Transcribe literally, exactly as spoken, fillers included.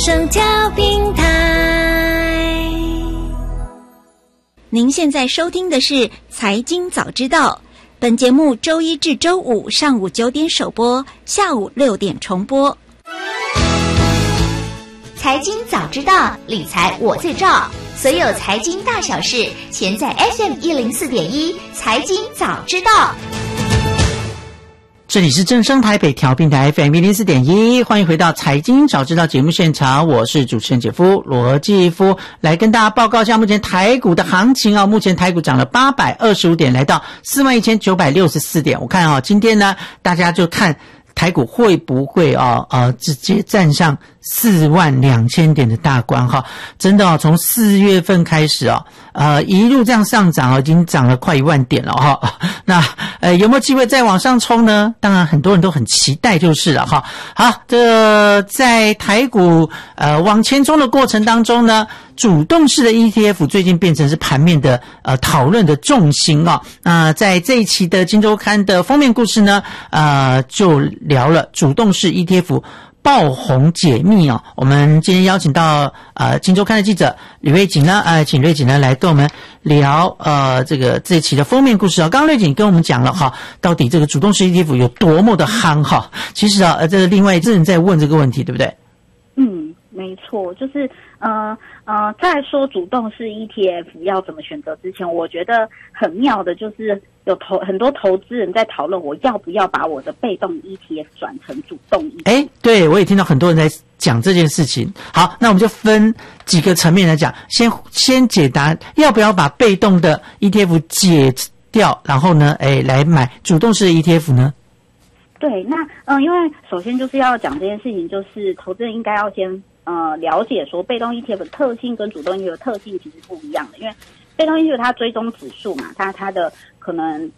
声调频台。 您现在收听的是财经早知道，本节目周一至周五上午九点首播，下午六点重播。 财经早知道，理财我最照，所有财经大小事，全在 F M 一零四点一财经早知道。 这里是正声台北调频台 F M 一零四点一，欢迎回到财经早知道节目现场，我是主持人姐夫罗继夫，来跟大家报告一下目前台股的行情啊。目前台股涨了八百二十五点，来到四万一千九百六十四点。我看啊，今天呢，大家就看台股会不会啊呃直接站上四万两千点的大关哈？真的哦，从四月份开始哦，呃一路这样上涨哦，已经涨了快一万点了哈。那呃有没有机会再往上冲呢？当然很多人都很期待就是了哈。好，这在台股呃往前冲的过程当中呢，主动式的 E T F 最近变成是盘面的呃讨论的重心哦。那、呃、在这一期的今周刊的封面故事呢，呃就聊了主动式 E T F 爆红解密哦。我们今天邀请到呃今周刊的记者吕瑞锦呢，呃请瑞锦呢来跟我们聊呃这个这一期的封面故事啊。刚刚瑞锦跟我们讲了哈，到底这个主动式 E T F 有多么的夯哈。其实啊，呃这另外一人在问这个问题，对不对？ 嗯，没错，就是呃呃，在说主动式 E T F 要怎么选择之前，我觉得很妙的就是有投很多投资人在讨论我要不要把我的被动 E T F 转成主动 E T F。 哎，对，我也听到很多人在讲这件事情。好，那我们就分几个层面来讲，先先解答要不要把被动的 E T F 解掉，然后呢，哎，来买主动式的 E T F 呢？ 对，那嗯、呃，因为首先就是要讲这件事情，就是投资人应该要先呃了解说被动 E T F 的特性跟主动 E T F 的特性其实不一样的，因为被动 E T F 它追踪指数嘛，它它的可能